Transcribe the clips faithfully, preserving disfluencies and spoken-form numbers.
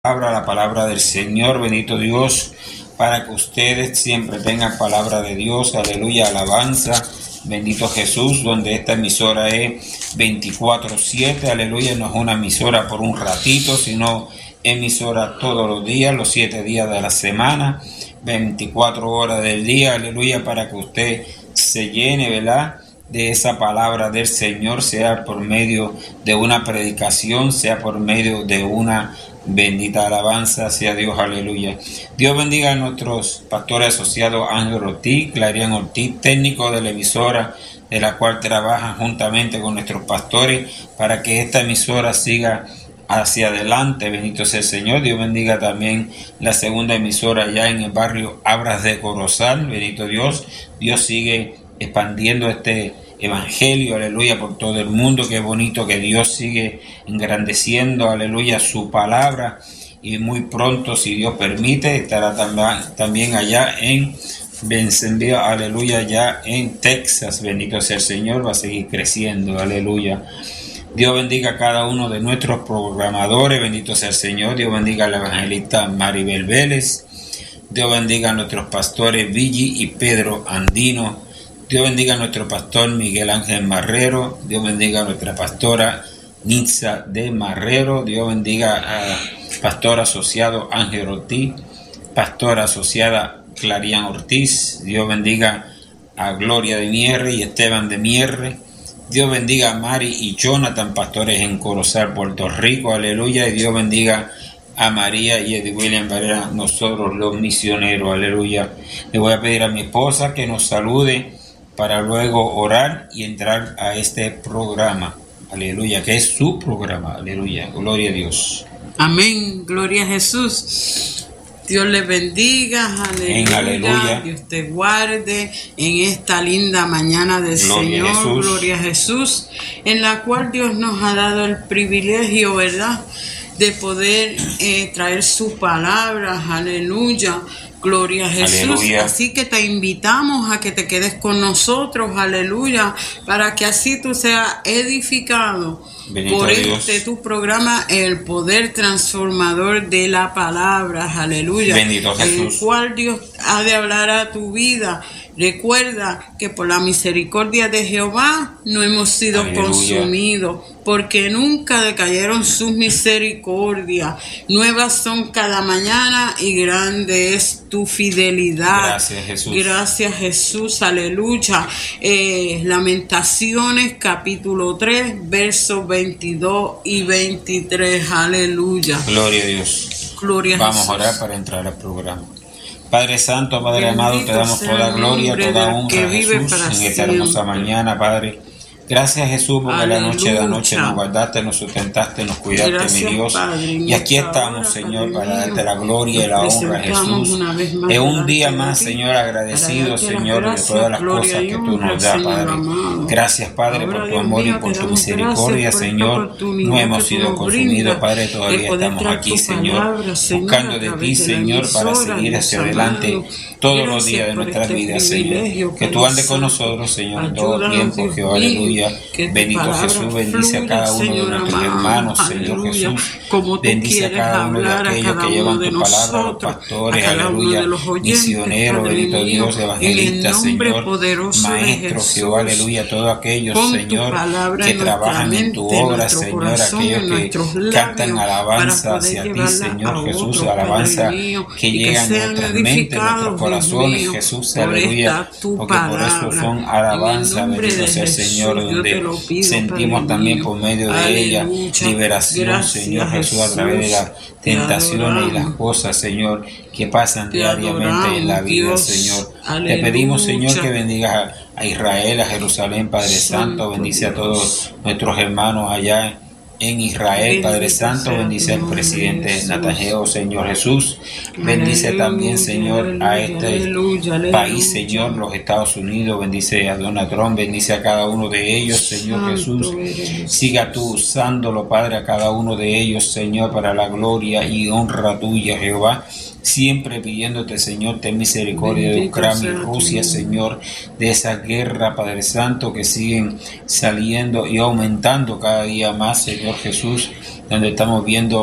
Abra la palabra del Señor, bendito Dios, para que ustedes siempre tengan palabra de Dios, aleluya, alabanza, bendito Jesús, donde esta emisora es veinticuatro siete, aleluya, no es una emisora por un ratito, sino emisora todos los días, los siete días de la semana, veinticuatro horas del día, aleluya, para que usted se llene, ¿verdad?, de esa palabra del Señor, sea por medio de una predicación, sea por medio de una bendita alabanza hacia Dios, aleluya. Dios bendiga a nuestros pastores asociados Ángel Ortiz, Clarian Ortiz, técnico de la emisora, de la cual trabajan juntamente con nuestros pastores para que esta emisora siga hacia adelante, bendito sea el Señor. Dios bendiga también la segunda emisora ya en el barrio Abras de Corozal, bendito Dios. Dios sigue expandiendo este evangelio, aleluya, por todo el mundo. Qué bonito que Dios sigue engrandeciendo, aleluya, su palabra, y muy pronto, si Dios permite, estará también allá en Bensenville, aleluya, ya en Texas, bendito sea el Señor, va a seguir creciendo, aleluya. Dios bendiga a cada uno de nuestros programadores, bendito sea el Señor. Dios bendiga a la evangelista Maribel Vélez. Dios bendiga a nuestros pastores Vigi y Pedro Andino. Dios bendiga a nuestro pastor Miguel Ángel Marrero. Dios bendiga a nuestra pastora Nitza de Marrero. Dios bendiga a pastor asociado Ángel Ortiz, pastora asociada Clarian Ortiz. Dios bendiga a Gloria de Mierre y Esteban de Mierre. Dios bendiga a Mari y Jonathan, pastores en Corozal, Puerto Rico, aleluya. Y Dios bendiga a María y Eddie William Varela, nosotros los misioneros, aleluya. Le voy a pedir a mi esposa que nos salude para luego orar y entrar a este programa, aleluya, que es su programa, aleluya, gloria a Dios. Amén, gloria a Jesús. Dios les bendiga, aleluya, aleluya. Dios te guarde en esta linda mañana del gloria Señor, a gloria a Jesús, en la cual Dios nos ha dado el privilegio, ¿verdad?, de poder eh, traer su palabra, aleluya. Gloria a Jesús. Aleluya. Así que te invitamos a que te quedes con nosotros, aleluya, para que así tú seas edificado bendito por este tu programa, el poder transformador de la palabra, aleluya. Bendito Jesús. El cual Dios ha de hablar a tu vida. Recuerda que por la misericordia de Jehová no hemos sido aleluya. Consumidos, porque nunca decayeron sus misericordias. Nuevas son cada mañana y grande es tu fidelidad. Gracias, Jesús. Gracias, Jesús, aleluya. Eh, Lamentaciones, capítulo tres, versos veintidós y veintitrés, aleluya. Gloria a Dios. Gloria a Vamos Jesús. a orar para entrar al programa. Padre Santo, Padre amado, te damos toda gloria, toda honra, Jesús, en esta hermosa mañana, Padre. Gracias, Jesús, porque aleluya. La noche de anoche nos guardaste, nos sustentaste, nos cuidaste, gracias, mi Dios. Padre, y aquí estamos, Señor, para darte la gloria y la honra, Jesús. Es un día más, Señor, agradecido, Señor, de todas las cosas que tú nos das, Padre. Gracias, Padre, por tu amor y por tu misericordia, Señor. No hemos sido consumidos, Padre, todavía estamos aquí, Señor, buscando de ti, Señor, para seguir hacia adelante todos los días de nuestra vida, Señor. Que tú andes con nosotros, Señor, en todo tiempo, Jehová, aleluya. Bendito Jesús, bendice a cada uno de nuestros hermanos, Señor Jesús. Bendice a cada uno de aquellos que llevan tu palabra, los pastores, aleluya, misioneros, bendito Dios, evangelistas, Señor, maestros, Jehová, aleluya, todos aquellos, Señor, que trabajan en tu obra, Señor, aquellos que cantan alabanza hacia ti, Señor Jesús, alabanza que llega a nuestras mentes, nuestros corazones, Jesús, aleluya, porque por eso son alabanza, bendito sea el Señor, donde sentimos también por medio de ella liberación, Señor Jesús, a través de las tentaciones y las cosas, Señor, que pasan diariamente en la vida, Señor. Te pedimos, Señor, que bendigas a Israel, a Jerusalén, Padre Santo, bendice a todos nuestros hermanos allá en Israel, Padre Santo, bendice al presidente Netanyahu, Señor Jesús, bendice también, Señor, a este país, Señor, los Estados Unidos, bendice a Donald Trump, bendice a cada uno de ellos, Señor Jesús, siga tú usándolo, Padre, a cada uno de ellos, Señor, para la gloria y honra tuya, Jehová. Siempre pidiéndote, Señor, ten misericordia de Ucrania y Rusia, Señor, de esa guerra, Padre Santo, que siguen saliendo y aumentando cada día más, Señor Jesús, donde estamos viendo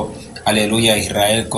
aleluya, Israel